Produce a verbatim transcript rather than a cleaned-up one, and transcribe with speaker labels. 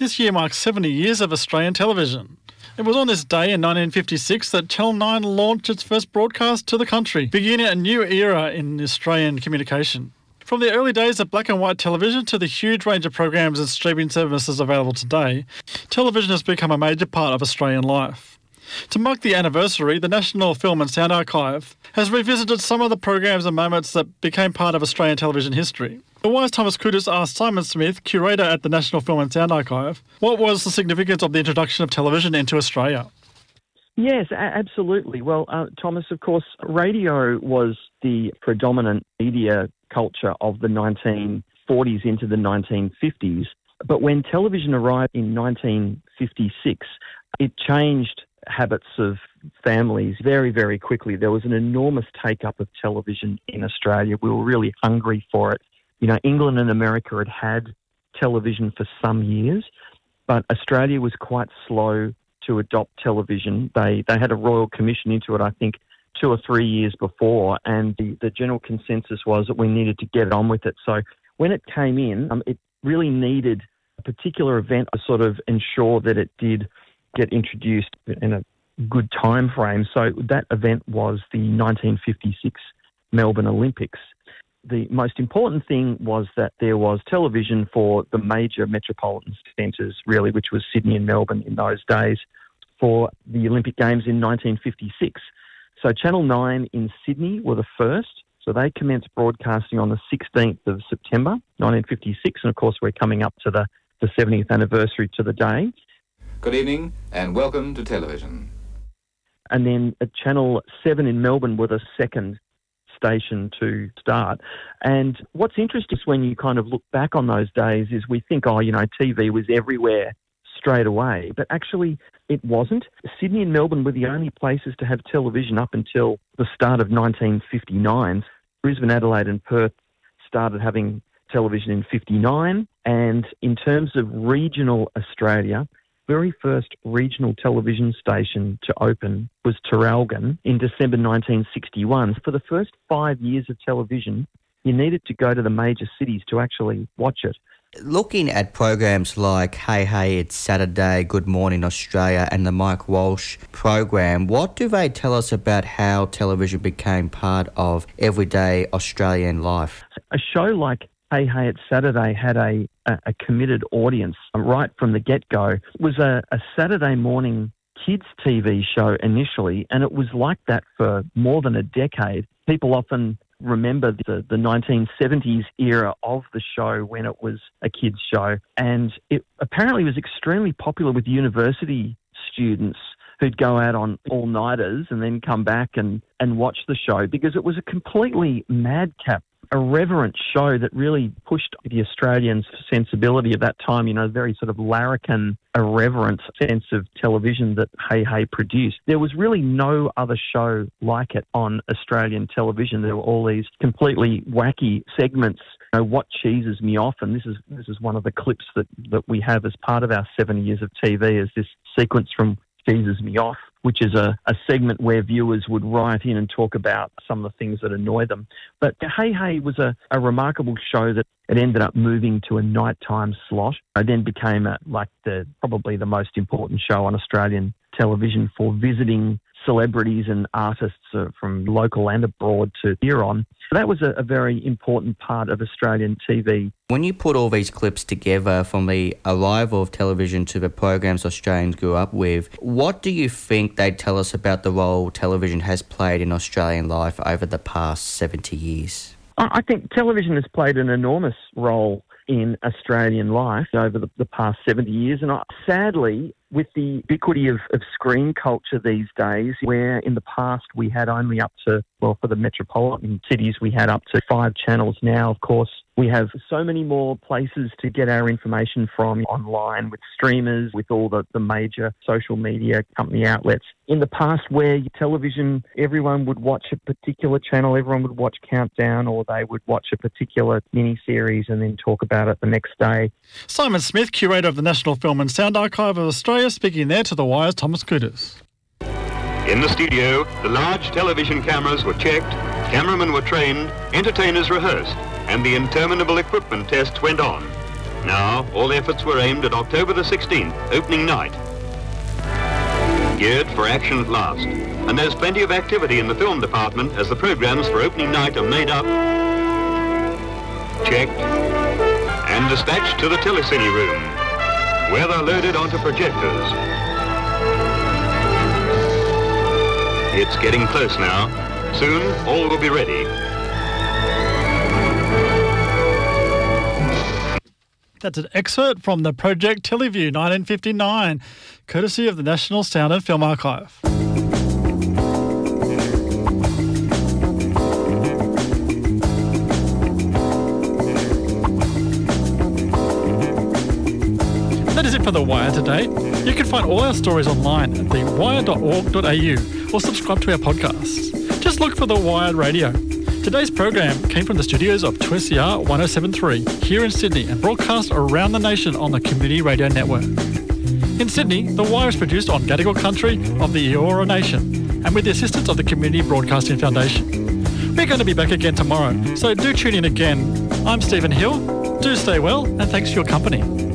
Speaker 1: This year marks seventy years of Australian television. It was on this day in nineteen fifty-six that Channel nine launched its first broadcast to the country, beginning a new era in Australian communication. From the early days of black and white television to the huge range of programs and streaming services available today, television has become a major part of Australian life. To mark the anniversary, the National Film and Sound Archive has revisited some of the programs and moments that became part of Australian television history. The wise Thomas Koudis asked Simon Smith, curator at the National Film and Sound Archive, what was the significance of the introduction of television into Australia?
Speaker 2: Yes, a- absolutely. Well, uh, Thomas, of course, radio was the predominant media culture of the nineteen forties into the nineteen fifties. But when television arrived in nineteen fifty-six, it changed habits of families very, very quickly. There was an enormous take-up of television in Australia. We were really hungry for it. You know, England and America had had television for some years, but Australia was quite slow to adopt television. They they had a royal commission into it, I think, two or three years before, and the, the general consensus was that we needed to get on with it. So when it came in, um, it really needed a particular event to sort of ensure that it did get introduced in a good time frame. So that event was the nineteen fifty-six Melbourne Olympics. The most important thing was that there was television for the major metropolitan centres, really, which was Sydney and Melbourne in those days, for the Olympic Games in nineteen fifty-six. So Channel nine in Sydney were the first. So they commenced broadcasting on the sixteenth of September, nineteen fifty-six. And, of course, we're coming up to the, the seventieth anniversary to the day.
Speaker 3: Good evening and welcome to television.
Speaker 2: And then at Channel seven in Melbourne were the second station to start. And what's interesting is when you kind of look back on those days is we think, oh, you know, T V was everywhere straight away. But actually it wasn't. Sydney and Melbourne were the only places to have television up until the start of nineteen fifty-nine. Brisbane, Adelaide and Perth started having television in fifty-nine. And in terms of regional Australia, very first regional television station to open was Traralgon in December nineteen sixty-one. For the first five years of television, you needed to go to the major cities to actually watch it.
Speaker 4: Looking at programs like Hey Hey It's Saturday, Good Morning Australia and the Mike Walsh program, what do they tell us about how television became part of everyday Australian life?
Speaker 2: A show like Hey Hey It's Saturday had a, a, a committed audience right from the get-go. It was a, a Saturday morning kids T V show initially, and it was like that for more than a decade. People often remember the, the nineteen seventies era of the show when it was a kids show, and it apparently was extremely popular with university students who'd go out on all-nighters and then come back and, and watch the show because it was a completely madcap, irreverent show that really pushed the Australian sensibility of that time, you know, very sort of larrikin, irreverent sense of television that Hey Hey produced. There was really no other show like it on Australian television. There were all these completely wacky segments. You know, what cheeses me off, and this is this is one of the clips that, that we have as part of our seventy years of T V, is this sequence from Cheeses Me Off, which is a, a segment where viewers would write in and talk about some of the things that annoy them. But Hey Hey was a, a remarkable show that it ended up moving to a nighttime slot. It then became a, like the probably the most important show on Australian television for visiting celebrities and artists uh, from local and abroad to appear on. So that was a, a very important part of Australian T V.
Speaker 4: When you put all these clips together from the arrival of television to the programs Australians grew up with, what do you think they tell us about the role television has played in Australian life over the past seventy years?
Speaker 2: I think television has played an enormous role in Australian life over the, the past seventy years. And I, sadly, with the ubiquity of, of screen culture these days, where in the past we had only up to, well, for the metropolitan cities, we had up to five channels. Now, of course, we have so many more places to get our information from online with streamers, with all the, the major social media company outlets. In the past, where television, everyone would watch a particular channel, everyone would watch Countdown, or they would watch a particular mini-series and then talk about it the next day.
Speaker 1: Simon Smith, curator of the National Film and Sound Archive of Australia, speaking there to the Wire's Thomas Koudis.
Speaker 5: In the studio, the large television cameras were checked, cameramen were trained, entertainers rehearsed, and the interminable equipment tests went on. Now, all efforts were aimed at October the sixteenth, opening night. Geared for action at last. And there's plenty of activity in the film department as the programs for opening night are made up, checked, and dispatched to the telecine room, where they're loaded onto projectors. It's getting close now. Soon, all will be ready.
Speaker 1: That's an excerpt from the Project Teleview nineteen fifty-nine, courtesy of the National Sound and Film Archive. That is it for The Wire today. You can find all our stories online at the wire dot org dot a u or subscribe to our podcasts. Just look for The Wired Radio. Today's program came from the studios of two S C R one oh seven point three here in Sydney and broadcast around the nation on the Community Radio Network. In Sydney, The Wire is produced on Gadigal country of the Eora Nation and with the assistance of the Community Broadcasting Foundation. We're going to be back again tomorrow, so do tune in again. I'm Stephen Hill. Do stay well and thanks for your company.